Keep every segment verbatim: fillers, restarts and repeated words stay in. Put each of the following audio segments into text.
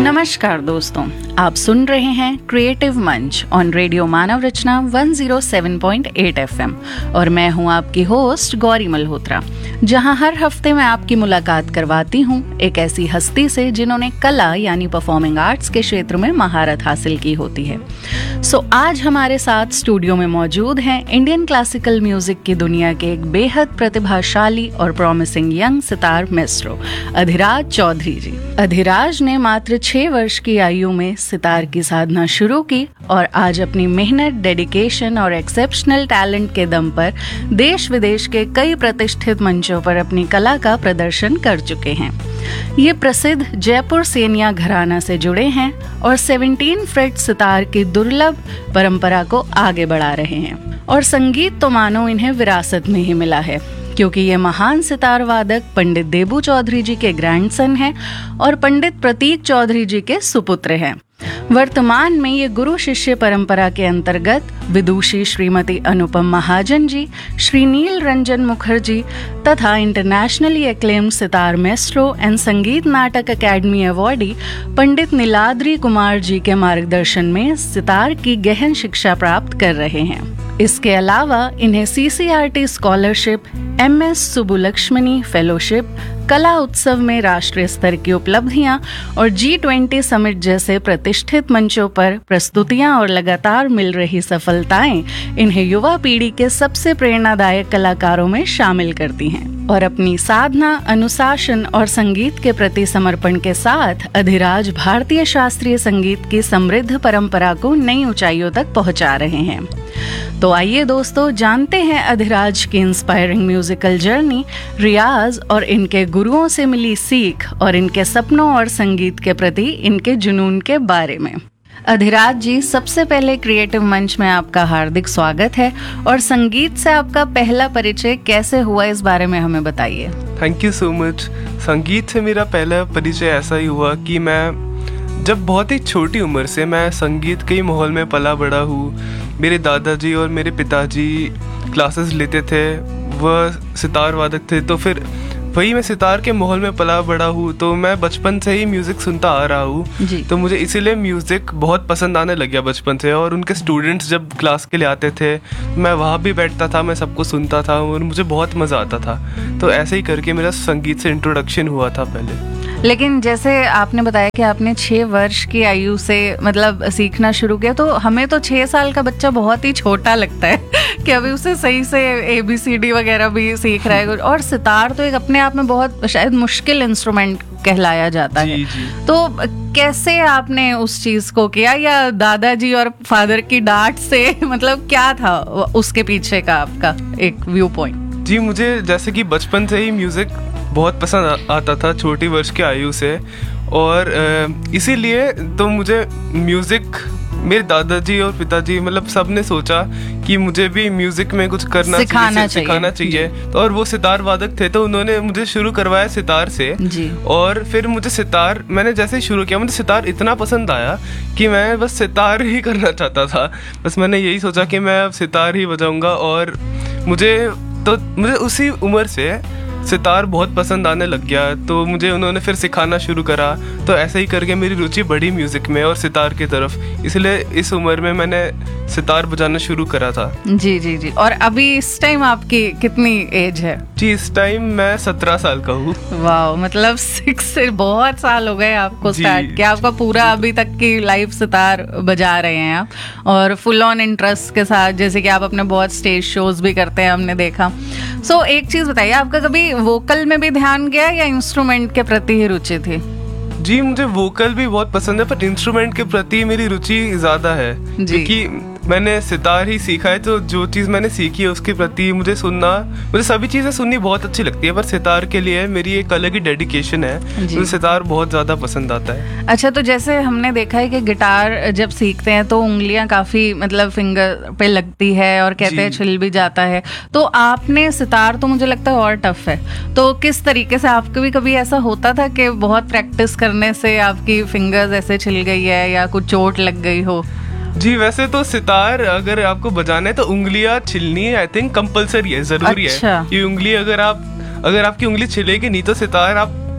नमस्कार दोस्तों, आप सुन रहे हैं क्रिएटिव मंच on radio Manav Rachna one zero seven point eight FM और मैं हूं आपकी होस्ट गौरी मल्होत्रा, जहां हर हफ्ते मैं आपकी मुलाकात करवाती हूं एक ऐसी हस्ती से जिन्होंने कला यानी परफॉर्मिंग आर्ट्स के क्षेत्र में महारत हासिल की होती है। सो आज हमारे साथ स्टूडियो में मौजूद हैं इंडियन क्लासिकल म्यूजिक की दुनिया के एक बेहद प्रतिभाशाली और promising young sitar maestro Adhiraj Chaudhary जी। अधिराज ने मात्र छह वर्ष की आयु में सितार की साधना शुरू की और आज अपनी मेहनत, डेडिकेशन और एक्सेप्शनल टैलेंट के दम पर देश विदेश के कई प्रतिष्ठित मंचों पर अपनी कला का प्रदर्शन कर चुके हैं। ये प्रसिद्ध जयपुर सेनिया घराना से जुड़े हैं और सत्रह फ्रेट सितार की दुर्लभ परंपरा को आगे बढ़ा रहे हैं और संगीत तो मानो इन्हें विरासत में ही मिला है, क्योंकि ये महान सितार वादक पंडित देबू चौधरी जी के ग्रैंडसन हैं और पंडित प्रतीक चौधरी जी के सुपुत्र हैं। वर्तमान में ये गुरु शिष्य परंपरा के अंतर्गत विदुषी श्रीमती अनुपम महाजन जी, श्री नील रंजन मुखर्जी तथा internationally acclaimed sitar maestro and संगीत नाटक अकेडमी अवॉर्डी पंडित नीलाद्री कुमार जी के मार्गदर्शन में सितार की गहन शिक्षा प्राप्त कर रहे हैं। इसके अलावा इन्हें सीसीआरटी स्कॉलरशिप, एमएस सुब्बुलक्ष्मणी फेलोशिप, कला उत्सव में राष्ट्रीय स्तर की उपलब्धियां और जी ट्वेंटी समिट जैसे प्रतिष्ठित मंचों पर प्रस्तुतियां और लगातार मिल रही सफलताएं इन्हें युवा पीढ़ी के सबसे प्रेरणादायक कलाकारों में शामिल करती हैं और अपनी साधना, अनुशासन और संगीत के प्रति समर्पण के साथ अधिराज भारतीय शास्त्रीय संगीत की समृद्ध परंपरा को नई ऊंचाइयों तक पहुंचा रहे हैं। तो आइए दोस्तों, जानते हैं अधिराज की इंस्पायरिंग म्यूजिकल जर्नी, रियाज और इनके गुरुओं से मिली सीख और इनके सपनों और संगीत के प्रति इनके जुनून के बारे में। अधिराज जी, सबसे पहले क्रिएटिव मंच में आपका हार्दिक स्वागत है और संगीत से आपका पहला परिचय कैसे हुआ, इस बारे में हमें बताइए। Thank you so much. संगीत से मेरा पहला परिचय ऐसा ही हुआ कि मैं जब बहुत ही छोटी उम्र से मैं संगीत के ही माहौल में पला बड़ा हूँ। मेरे दादाजी और मेरे पिताजी क्लासेस लेते थे, वह सितार वादक थे, तो फिर वही मैं सितार के माहौल में पला बड़ा हूँ। तो मैं बचपन से ही म्यूज़िक सुनता आ रहा हूँ, तो मुझे इसीलिए म्यूज़िक बहुत पसंद आने लग गया बचपन से। और उनके स्टूडेंट्स जब क्लास के लिए आते थे, मैं वहाँ भी बैठता था, मैं सबको सुनता था और मुझे बहुत मज़ा आता था। तो ऐसे ही करके मेरा संगीत से इंट्रोडक्शन हुआ था पहले। लेकिन जैसे आपने बताया कि आपने छः वर्ष की आयु से मतलब सीखना शुरू किया, तो हमें तो छः साल का बच्चा बहुत ही छोटा लगता है कि अभी उसे सही से ए बी सी डी वगैरह भी सीख रहा है। और सितार तो एक अपने आप में बहुत शायद मुश्किल इंस्ट्रूमेंट कहलाया जाता जी, है जी। तो कैसे आपने उस चीज़ को किया, या दादाजी और फादर की डांट से मतलब क्या था उसके पीछे का आपका एक व्यू पॉइंट? जी, मुझे जैसे कि बचपन से ही म्यूज़िक बहुत पसंद आता था, छोटी वर्ष की आयु से। और इसीलिए तो मुझे म्यूज़िक, मेरे दादाजी और पिताजी मतलब सब ने सोचा कि मुझे भी म्यूज़िक में कुछ करना सिखाना चाहिए, सिखाना चाहिए। तो और वो सितार वादक थे, तो उन्होंने मुझे शुरू करवाया सितार से जी। और फिर मुझे सितार, मैंने जैसे ही शुरू किया, मुझे सितार इतना पसंद आया कि मैं बस सितार ही करना चाहता था। बस मैंने यही सोचा कि मैं अब सितार ही बजाऊंगा। और मुझे तो मुझे उसी उम्र से सितार बहुत पसंद आने लग गया, तो मुझे उन्होंने फिर सिखाना शुरू करा। तो ऐसे ही करके मेरी रुचि बढ़ी म्यूज़िक में और सितार की तरफ, इसलिए इस उम्र में मैंने सितार बजाना शुरू करा था। जी जी जी। और अभी इस टाइम आपकी कितनी एज है? जी, इस टाइम मैं सत्रह साल का हूँ। वाह, मतलब सिक्स से बहुत साल हो गए आपको स्टार्ट किया, आपका पूरा अभी तक की लाइफ सितार बजा रहे हैं आप और फुल ऑन इंटरेस्ट के साथ, जैसे कि आप अपने बहुत स्टेज शोज भी करते हैं, हमने देखा। सो so, एक चीज बताइए, आपका कभी वोकल में भी ध्यान गया या इंस्ट्रूमेंट के प्रति ही रुचि थी? जी, मुझे वोकल भी बहुत पसंद है, पर इंस्ट्रूमेंट के प्रति मेरी रुचि ज्यादा है, क्योंकि मैंने सितार ही सीखा है। तो जो चीज़ मैंने सीखी है उसके प्रति मुझे सुनना, मुझे सभी चीज़ें सुननी बहुत अच्छी लगती है, पर सितार के लिए मेरी एक अलग ही डेडिकेशन है। मुझे सितार बहुत ज़्यादा पसंद आता है। अच्छा, तो जैसे हमने देखा है कि गिटार जब सीखते हैं तो उंगलियां काफ़ी मतलब फिंगर पे लगती है और कहते हैं छिल भी जाता है, तो आपने सितार तो मुझे लगता है और टफ है, तो किस तरीके से आपको भी कभी ऐसा होता था कि बहुत प्रैक्टिस करने से आपकी फिंगर्स ऐसे छिल गई है या कुछ चोट लग गई हो? जी, वैसे तो सितार अगर आपको बजाना है तो उंगलियां छिलनी आई थिंक कंपलसरी है, जरूरी अच्छा। है। ये उंगली अगर आप अगर आपकी उंगली छिलेगी नहीं तो सितार आप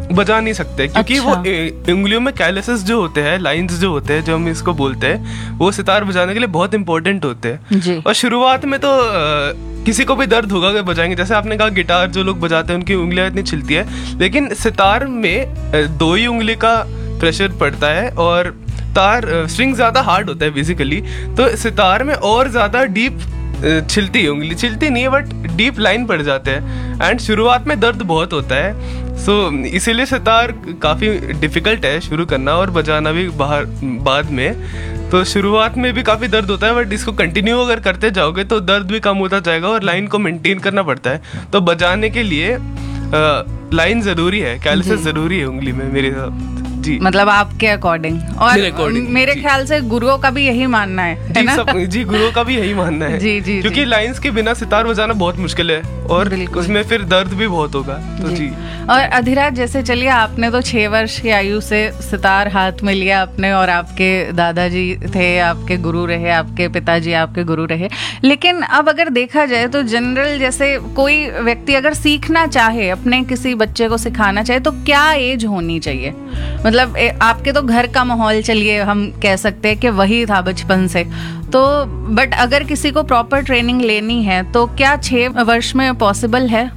बजा नहीं सकते, क्योंकि अच्छा। वो ए- उंगलियों में कैलिसेस जो होते हैं, लाइंस जो होते हैं, जो हम इसको बोलते हैं, वो सितार बजाने के लिए बहुत इंपॉर्टेंट होते हैं। जी। और शुरुआत में तो अ, किसी को भी दर्द होगा अगर बजाएंगे। जैसे आपने कहा गिटार जो लोग बजाते हैं उनकी उंगलियां इतनी छिलती है, लेकिन सितार में अ, दो ही उंगली का प्रेशर पड़ता है और तार स्ट्रिंग ज्यादा हार्ड होता है बेसिकली, तो सितार में और ज्यादा डीप छिलती है उंगली, छिलती नहीं है बट डीप लाइन पड़ जाते हैं, एंड शुरुआत में दर्द बहुत होता है। सो so, इसीलिए सितार काफ़ी डिफ़िकल्ट है शुरू करना और बजाना भी बाहर बाद में। तो शुरुआत में भी काफ़ी दर्द होता है, बट इसको कंटिन्यू अगर करते जाओगे तो दर्द भी कम होता जाएगा और लाइन को मेंटेन करना पड़ता है। तो बजाने के लिए आ, लाइन ज़रूरी है, कैलिसेस ज़रूरी है उंगली में मेरे हिसाब जी। मतलब आपके अकॉर्डिंग, और मेरे according, मेरे जी। ख्याल से गुरुओं का भी यही मानना है, है जी ना? सब जी गुरुओं का भी यही मानना है। जी, जी, क्योंकि जी। लाइंस के बिना सितार बजाना बहुत मुश्किल है और बिल्कुल। उसमें फिर दर्द भी बहुत होगा। तो जी, और अधिराज, जैसे चलिए आपने तो छह वर्ष की आयु से सितार हाथ में लिया अपने, और आपके दादाजी थे आपके गुरु रहे, आपके पिताजी आपके गुरु रहे, लेकिन अब अगर देखा जाए तो जनरल जैसे कोई व्यक्ति अगर सीखना चाहे, अपने किसी बच्चे को सिखाना चाहे, तो क्या एज होनी चाहिए? मतलब ए, आपके तो घर का माहौल, चलिए हम कह सकते हैं कि वही था बचपन से, तो बट अगर किसी को प्रॉपर ट्रेनिंग लेनी है तो क्या छह वर्ष में पॉसिबल है?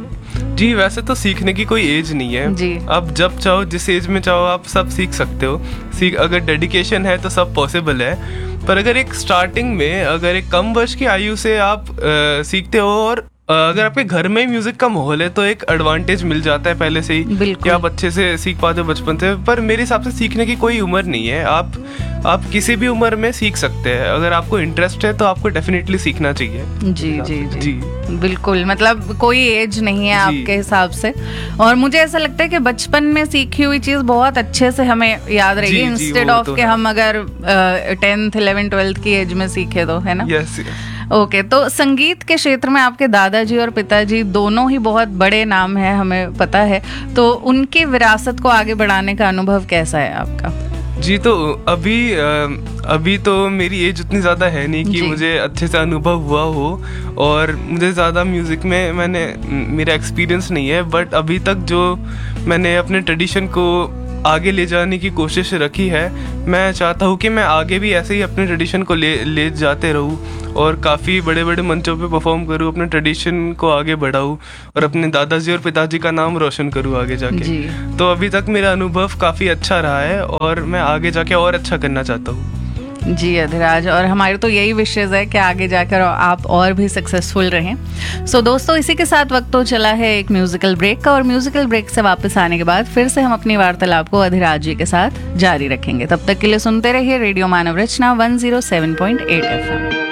जी वैसे तो सीखने की कोई एज नहीं है जी। आप जब चाहो, जिस एज में चाहो आप सब सीख सकते हो। सीख अगर डेडिकेशन है तो सब पॉसिबल है। पर अगर एक स्टार्टिंग में, अगर एक कम वर्ष की आयु से आप आ, सीखते हो और आ, अगर आपके घर में म्यूजिक का माहौल है तो एक एडवांटेज मिल जाता है पहले से ही कि आप अच्छे से सीख पाते हो बचपन से। पर मेरे हिसाब से सीखने की कोई उम्र नहीं है, आप आप किसी भी उम्र में सीख सकते हैं। अगर आपको इंटरेस्ट है तो आपको डेफिनेटली सीखना चाहिए। जी जी जी, जी। बिल्कुल, मतलब कोई एज नहीं है आपके हिसाब से। और मुझे ऐसा लगता है कि बचपन में सीखी हुई चीज बहुत अच्छे से हमें याद रहेगी, इंस्टेड ऑफ तो के हम अगर टेंथ इलेवेंथ ट्वेल्थ की एज में सीखे तो, है ना? यस। ओके, तो संगीत के क्षेत्र में आपके दादाजी और पिताजी दोनों ही बहुत बड़े नाम है, हमें पता है, तो उनकी विरासत को आगे बढ़ाने का अनुभव कैसा है आपका? जी तो अभी अभी तो मेरी एज उतनी ज़्यादा है नहीं कि मुझे अच्छे से अनुभव हुआ हो, और मुझे ज़्यादा म्यूज़िक में मैंने मेरा एक्सपीरियंस नहीं है। बट अभी तक जो मैंने अपने ट्रेडिशन को आगे ले जाने की कोशिश रखी है, मैं चाहता हूँ कि मैं आगे भी ऐसे ही अपने ट्रेडिशन को ले ले जाते रहूँ और काफ़ी बड़े बड़े मंचों पे परफॉर्म करूँ, अपने ट्रेडिशन को आगे बढ़ाऊँ और अपने दादाजी और पिताजी का नाम रोशन करूँ आगे जाके। तो अभी तक मेरा अनुभव काफ़ी अच्छा रहा है और मैं आगे जाके और अच्छा करना चाहता हूँ। जी अधिराज, और हमारे तो यही विशेष है कि आगे जाकर आप और भी सक्सेसफुल रहें। सो so, दोस्तों, इसी के साथ वक्त तो चला है एक म्यूजिकल ब्रेक का, और म्यूजिकल ब्रेक से वापस आने के बाद फिर से हम अपनी वार्तालाप को अधिराज जी के साथ जारी रखेंगे। तब तक के लिए सुनते रहिए रेडियो मानव रचना one zero seven point eight F M.